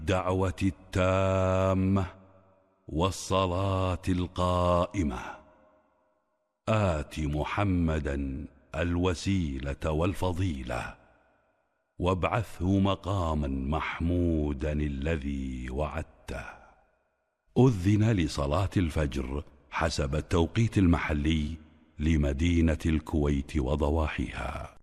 الدعوة التامة والصلاة القائمة آت محمدا الوسيلة والفضيلة وابعثه مقاما محمودا الذي وعدته. أذن لصلاة الفجر حسب التوقيت المحلي لمدينة الكويت وضواحيها.